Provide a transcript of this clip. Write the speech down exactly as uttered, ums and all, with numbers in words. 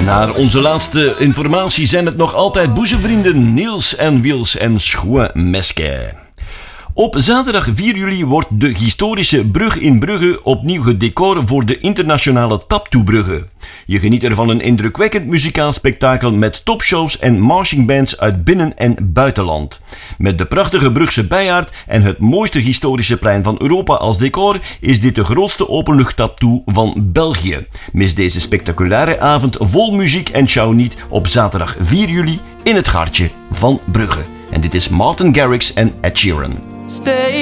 Naar onze laatste informatie zijn het nog altijd boezemvrienden Niels en Wils en Schoen Meske. Op zaterdag vier juli wordt de historische brug in Brugge opnieuw het decor voor de internationale Taptoe-brugge. Je geniet er van een indrukwekkend muzikaal spektakel met topshows en marchingbands uit binnen- en buitenland. Met de prachtige Brugse bijaard en het mooiste historische plein van Europa als decor is dit de grootste openlucht-taptoe van België. Mis deze spectaculaire avond vol muziek en show niet op zaterdag vier juli in het Gaartje van Brugge. En dit is Martin Garrix en Ed Sheeran. Stay